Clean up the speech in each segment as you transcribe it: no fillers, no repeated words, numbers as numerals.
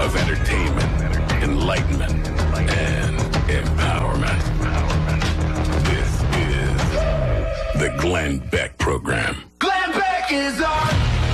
of entertainment, enlightenment, and empowerment. This is the Glenn Beck Program. Glenn Beck is on.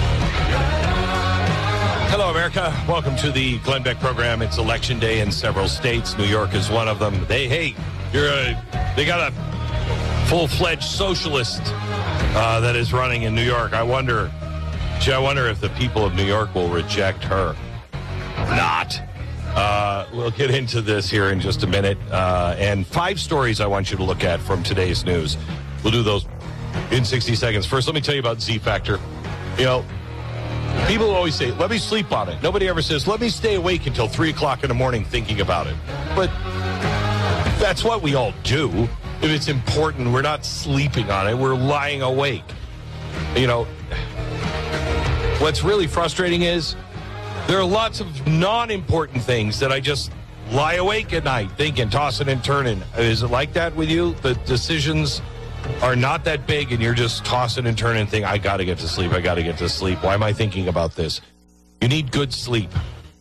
Hello, America. Welcome to the Glenn Beck Program. It's election day in several states. New York is one of them. They got a full-fledged socialist that is running in New York. I wonder if the people of New York will reject her. Not. We'll get into this here in just a minute. And 5 stories I want you to look at from today's news. We'll do those in 60 seconds. First, let me tell you about Z Factor. You know, people always say, let me sleep on it. Nobody ever says, let me stay awake until 3 o'clock in the morning thinking about it. But that's what we all do. If it's important, we're not sleeping on it. We're lying awake. You know, what's really frustrating is there are lots of non-important things that I just lie awake at night thinking, tossing and turning. Is it like that with you? The decisions are not that big and you're just tossing and turning, thinking, I got to get to sleep. I got to get to sleep. Why am I thinking about this? You need good sleep.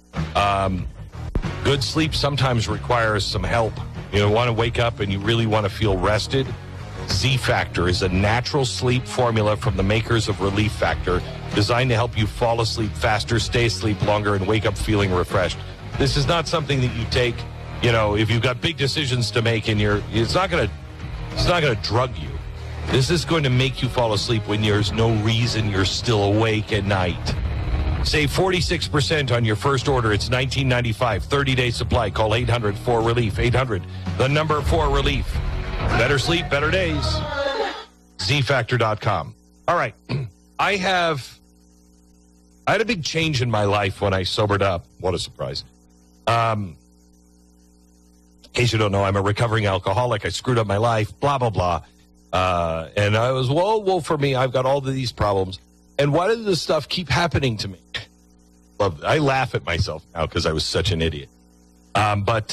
Good sleep sometimes requires some help. You want to wake up and you really want to feel rested. Z Factor is a natural sleep formula from the makers of Relief Factor, designed to help you fall asleep faster, stay asleep longer, and wake up feeling refreshed. This is not something that you take, if you've got big decisions to make and it's not going to drug you. This is going to make you fall asleep when there's no reason you're still awake at night. Save 46% on your first order. It's $19.95. 30-day supply. Call 800-4RELIEF. 800, the number 4RELIEF. Better sleep, better days. ZFactor.com. All right. I had a big change in my life when I sobered up. What a surprise. In case you don't know, I'm a recovering alcoholic. I screwed up my life, blah, blah, blah. And I was, well, for me, I've got all of these problems. And why does this stuff keep happening to me? Well, I laugh at myself now because I was such an idiot. But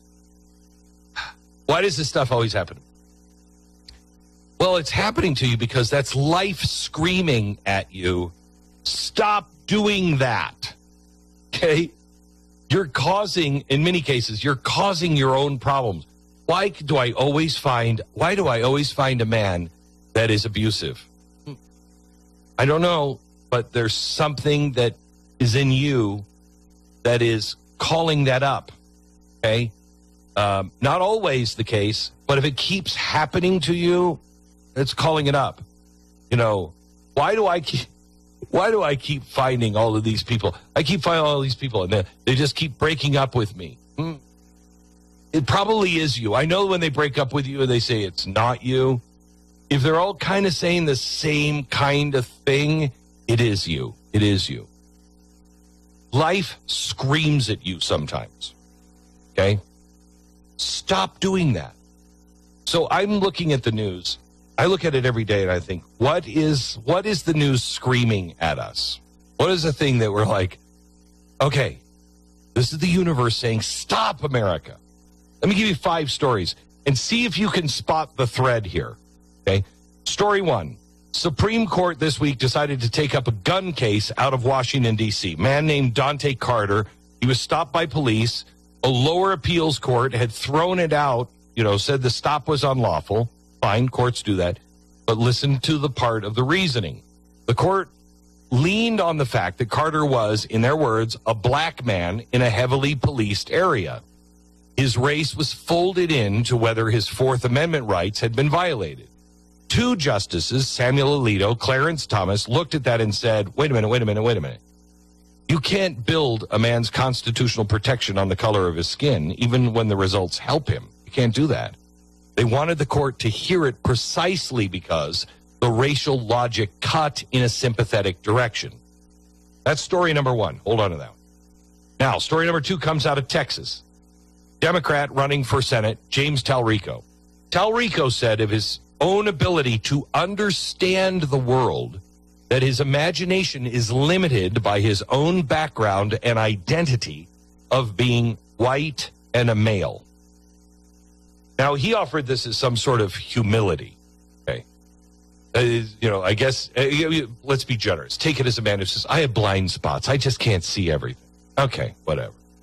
why does this stuff always happen? Well, it's happening to you because that's life screaming at you. Stop doing that. Okay? In many cases, you're causing your own problems. Why do I always find a man that is abusive? I don't know, but there's something that is in you that is calling that up. Okay? Not always the case, but if it keeps happening to you, it's calling it up. Why do I keep finding all of these people? I keep finding all these people, and they just keep breaking up with me. It probably is you. I know when they break up with you and they say it's not you. If they're all kind of saying the same kind of thing, it is you. It is you. Life screams at you sometimes. Okay? Stop doing that. So I'm looking at the news. I look at it every day and I think, what is the news screaming at us? What is the thing that we're like, okay, this is the universe saying, stop, America. Let me give you 5 stories and see if you can spot the thread here. Okay. Story 1. Supreme Court this week decided to take up a gun case out of Washington, D.C. Man named Dante Carter. He was stopped by police. A lower appeals court had thrown it out, said the stop was unlawful. Fine, courts do that. But listen to the part of the reasoning. The court leaned on the fact that Carter was, in their words, a black man in a heavily policed area. His race was folded into whether his Fourth Amendment rights had been violated. 2 justices, Samuel Alito, Clarence Thomas, looked at that and said, wait a minute. You can't build a man's constitutional protection on the color of his skin, even when the results help him. You can't do that. They wanted the court to hear it precisely because the racial logic cut in a sympathetic direction. That's story number 1. Hold on to that. Now, story number 2 comes out of Texas. Democrat running for Senate, James Talrico. Talrico said of his own ability to understand the world that his imagination is limited by his own background and identity of being white and a male. Now, he offered this as some sort of humility. Okay. I guess, let's be generous. Take it as a man who says, I have blind spots. I just can't see everything. Okay, whatever.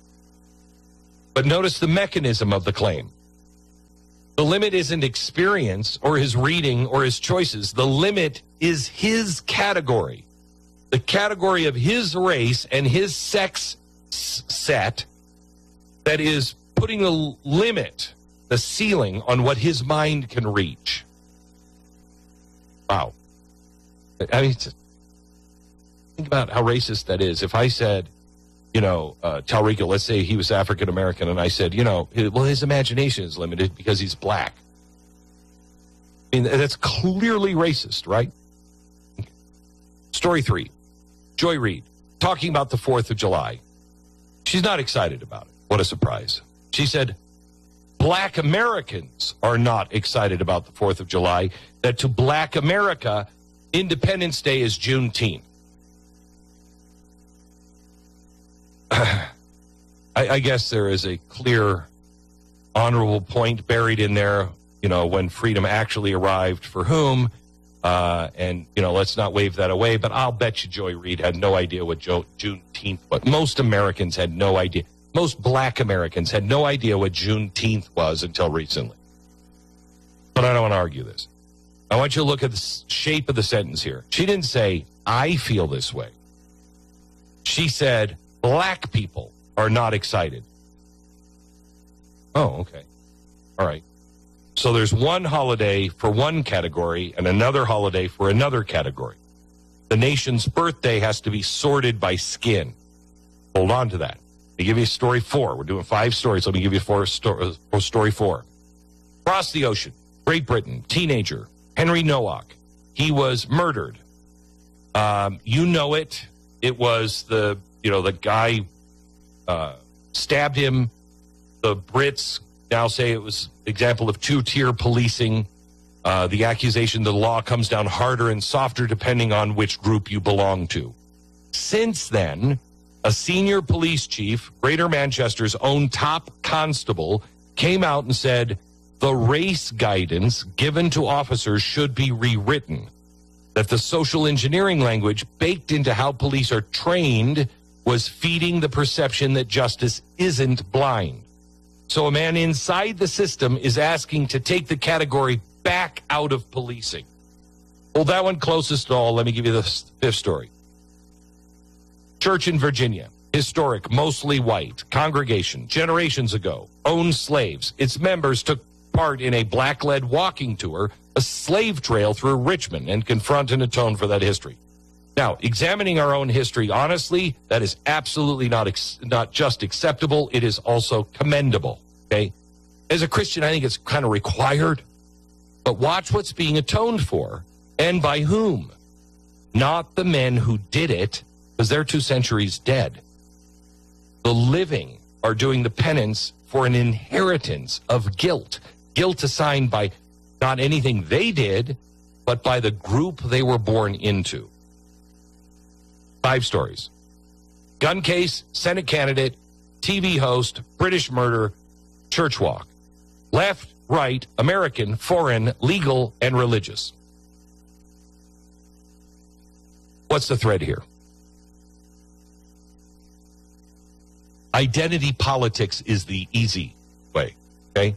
But notice the mechanism of the claim. The limit isn't experience or his reading or his choices. The limit is his category. The category of his race and his sex set that is putting the limit, the ceiling on what his mind can reach. Wow. I mean, think about how racist that is. If I said, Talrico, let's say he was African American, and I said, well, his imagination is limited because he's black. I mean, that's clearly racist, right? Story 3, Joy Reid, talking about the 4th of July. She's not excited about it. What a surprise. She said, black Americans are not excited about the 4th of July, that to black America, Independence Day is Juneteenth. I guess there is a clear, honorable point buried in there, when freedom actually arrived for whom. And let's not wave that away. But I'll bet you Joy Reid had no idea what Juneteenth was. Most Americans had no idea. Most black Americans had no idea what Juneteenth was until recently. But I don't want to argue this. I want you to look at the shape of the sentence here. She didn't say, I feel this way. She said, black people are not excited. Oh, okay. All right. So there's one holiday for one category and another holiday for another category. The nation's birthday has to be sorted by skin. Hold on to that. Let me give you story 4. We're doing 5 stories. Let me give you story 4. Across the ocean, Great Britain, teenager, Henry Nowak. He was murdered. You know it. It was the guy stabbed him. The Brits now say it was example of 2-tier policing. The accusation the law comes down harder and softer depending on which group you belong to. Since then, a senior police chief, Greater Manchester's own top constable, came out and said the race guidance given to officers should be rewritten. That the social engineering language baked into how police are trained was feeding the perception that justice isn't blind. So a man inside the system is asking to take the category back out of policing. Well, that one closest to all, let me give you the 5th story. Church in Virginia, historic, mostly white, congregation, generations ago, owned slaves. Its members took part in a black-led walking tour, a slave trail through Richmond, and confront and atone for that history. Now, examining our own history honestly, that is absolutely not just acceptable, it is also commendable, okay? As a Christian, I think it's kind of required, but watch what's being atoned for, and by whom. Not the men who did it, because they're 2 centuries dead. The living are doing the penance for an inheritance of guilt. Guilt assigned by not anything they did, but by the group they were born into. 5 stories. Gun case, Senate candidate, TV host, British murder, church walk. Left, right, American, foreign, legal, and religious. What's the thread here? Identity politics is the easy way, okay?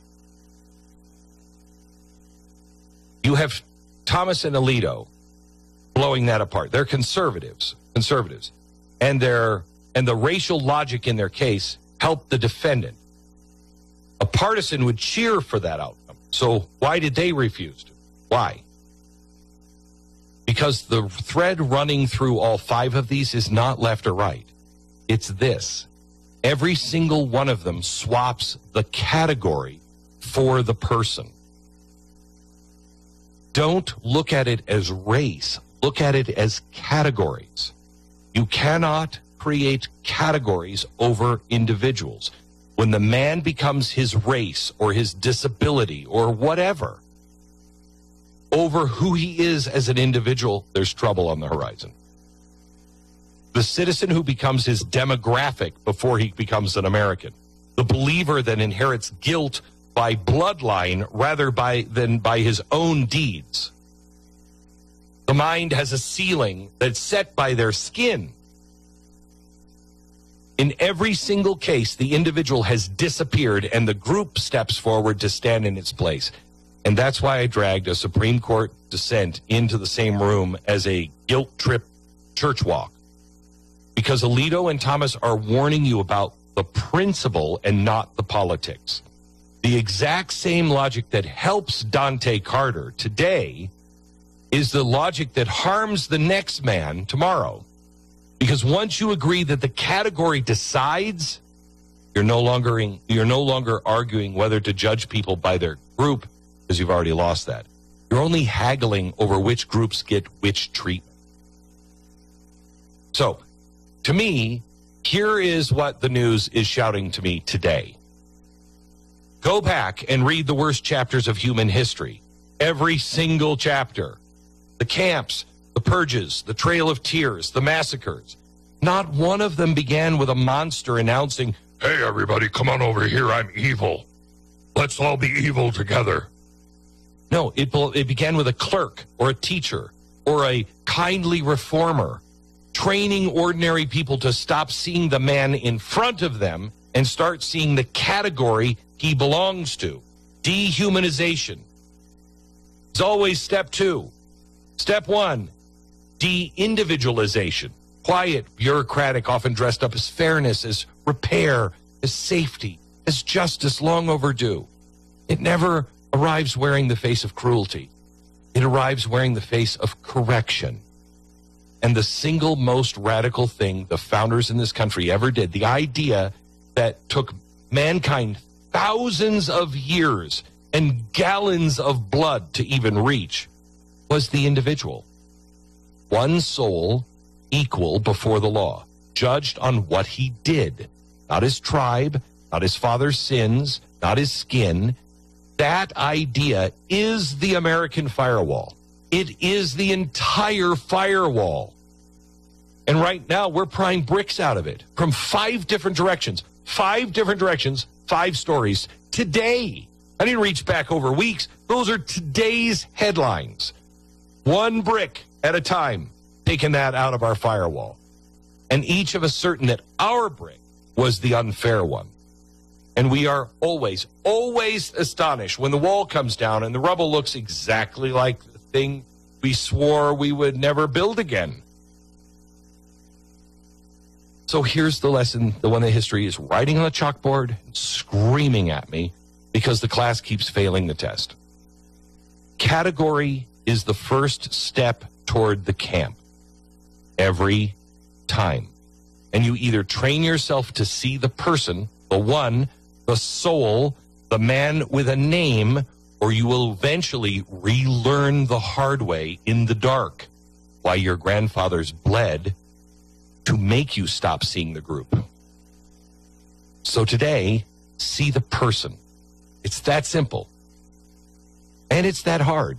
You have Thomas and Alito blowing that apart. They're conservatives, and the racial logic in their case helped the defendant. A partisan would cheer for that outcome. So why did they refuse to? Why? Because the thread running through all 5 of these is not left or right. It's this. Every single one of them swaps the category for the person. Don't look at it as race. Look at it as categories. You cannot create categories over individuals. When the man becomes his race or his disability or whatever over who he is as an individual, there's trouble on the horizon. The citizen who becomes his demographic before he becomes an American. The believer that inherits guilt by bloodline rather than by his own deeds. The mind has a ceiling that's set by their skin. In every single case, the individual has disappeared and the group steps forward to stand in its place. And that's why I dragged a Supreme Court dissent into the same room as a guilt trip church walk. Because Alito and Thomas are warning you about the principle and not the politics. The exact same logic that helps Dante Carter today is the logic that harms the next man tomorrow. Because once you agree that the category decides, you're no longer arguing whether to judge people by their group, because you've already lost that. You're only haggling over which groups get which treatment. So, to me, here is what the news is shouting to me today. Go back and read the worst chapters of human history. Every single chapter. The camps, the purges, the Trail of Tears, the massacres. Not one of them began with a monster announcing, "Hey, everybody, come on over here. I'm evil. Let's all be evil together." No, it began with a clerk or a teacher or a kindly reformer training ordinary people to stop seeing the man in front of them and start seeing the category he belongs to. Dehumanization. It's always step 2. Step 1, de-individualization. Quiet, bureaucratic, often dressed up as fairness, as repair, as safety, as justice long overdue. It never arrives wearing the face of cruelty. It arrives wearing the face of correction. And the single most radical thing the founders in this country ever did, the idea that took mankind thousands of years and gallons of blood to even reach, was the individual. One soul equal before the law, judged on what he did, not his tribe, not his father's sins, not his skin. That idea is the American firewall. It is the entire firewall. And right now, we're prying bricks out of it from 5 different directions. 5 different directions, 5 stories today. I didn't reach back over weeks. Those are today's headlines. 1 brick at a time, taking that out of our firewall. And each of us certain that our brick was the unfair one. And we are always, always astonished when the wall comes down and the rubble looks exactly like the thing we swore we would never build again. So here's the lesson, the one that history is writing on the chalkboard and screaming at me because the class keeps failing the test. Category is the first step toward the camp. Every time. And you either train yourself to see the person, the one, the soul, the man with a name, or you will eventually relearn the hard way in the dark why your grandfathers bled to make you stop seeing the group. So today, see the person. It's that simple. And it's that hard.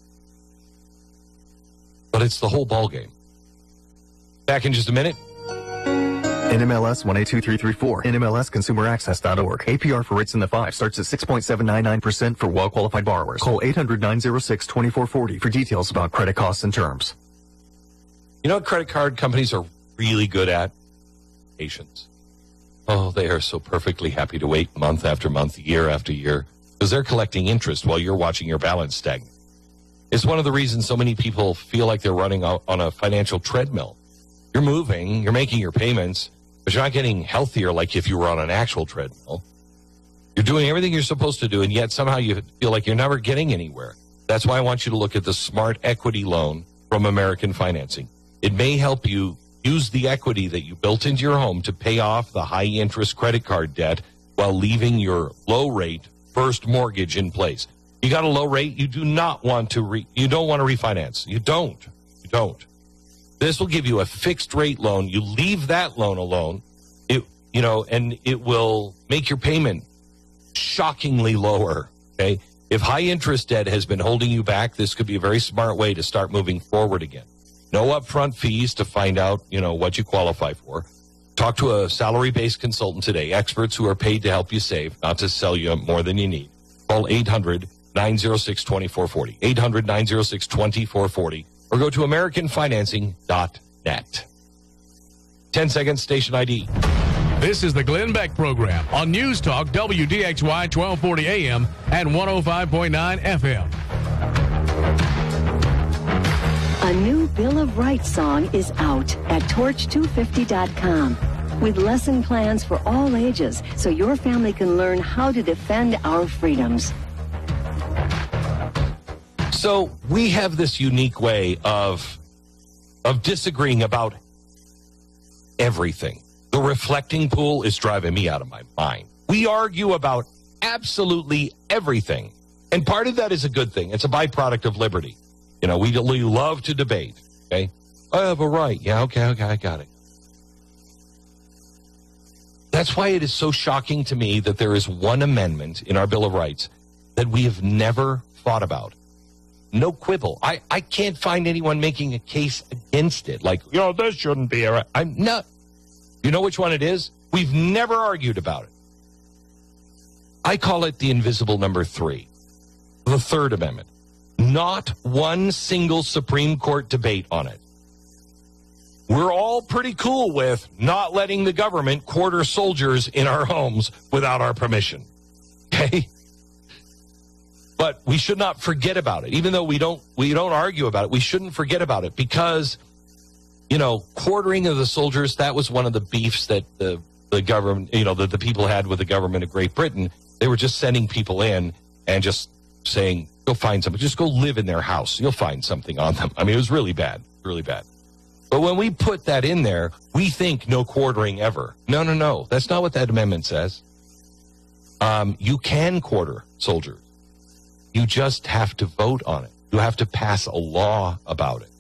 But it's the whole ballgame. Back in just a minute. NMLS 182334. NMLSConsumerAccess.org. APR for rates in the 5 starts at 6.799% for well-qualified borrowers. Call 800-906-2440 for details about credit costs and terms. You know what credit card companies are really good at? Patience. Oh, they are so perfectly happy to wait month after month, year after year, because they're collecting interest while you're watching your balance stagnate. It's one of the reasons so many people feel like they're running on a financial treadmill. You're moving, you're making your payments, but you're not getting healthier like if you were on an actual treadmill. You're doing everything you're supposed to do, and yet somehow you feel like you're never getting anywhere. That's why I want you to look at the Smart Equity Loan from American Financing. It may help you use the equity that you built into your home to pay off the high-interest credit card debt while leaving your low-rate first mortgage in place. You got a low rate, you do not want to you don't want to refinance. You don't. This will give you a fixed rate loan. You leave that loan alone, and it will make your payment shockingly lower. Okay. If high interest debt has been holding you back, this could be a very smart way to start moving forward again. No upfront fees to find out, what you qualify for. Talk to a salary-based consultant today, experts who are paid to help you save, not to sell you more than you need. Call 800-906-2440, 800-906-2440, or go to AmericanFinancing.net. 10 seconds, station ID. This is the Glenn Beck Program on News Talk WDXY 1240 AM and 105.9 FM. A new Bill of Rights song is out at torch250.com with lesson plans for all ages so your family can learn how to defend our freedoms. So we have this unique way of disagreeing about everything. The reflecting pool is driving me out of my mind. We argue about absolutely everything. And part of that is a good thing. It's a byproduct of liberty. You know, we love to debate, okay? I have a right. Yeah, okay, I got it. That's why it is so shocking to me that there is one amendment in our Bill of Rights that we have never fought about. No quibble. I can't find anyone making a case against it. Like, you know, this shouldn't be a right. I'm not. You know which one it is? We've never argued about it. I call it the invisible number 3, the Third Amendment. Not one single Supreme Court debate on it. We're all pretty cool with not letting the government quarter soldiers in our homes without our permission. Okay? But we should not forget about it. Even though we don't argue about it, we shouldn't forget about it because, you know, quartering of the soldiers, that was one of the beefs that the government, you know, that the people had with the government of Great Britain. They were just sending people in and just saying, go find something. Just go live in their house. You'll find something on them. I mean, it was really bad, really bad. But when we put that in there, we think no quartering ever. No. That's not what that amendment says. You can quarter soldiers. You just have to vote on it. You have to pass a law about it.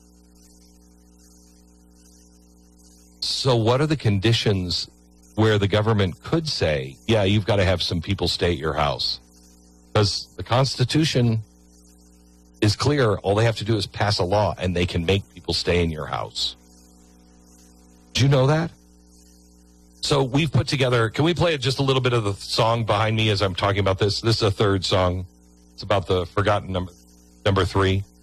So what are the conditions where the government could say, yeah, you've got to have some people stay at your house? Because the Constitution is clear. All they have to do is pass a law, and they can make people stay in your house. Do you know that? So we've put together, can we play just a little bit of the song behind me as I'm talking about this? This is a third song. It's about the forgotten number 3.